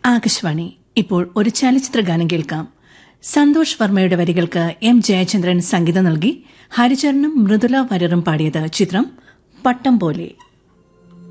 ആകാശവാണി. ഇപ്പോൾ ഒരു ചലച്ചിത്ര ഗാനം കേൾക്കാം. സന്തോഷ് വർമ്മയുടെ വരികൾക്ക് എം ജയചന്ദ്രൻ സംഗീതം നൽകി ഹരിചരണും മൃദുല വാര്യറും പാടിയത്. ചിത്രം പട്ടം പോലെ.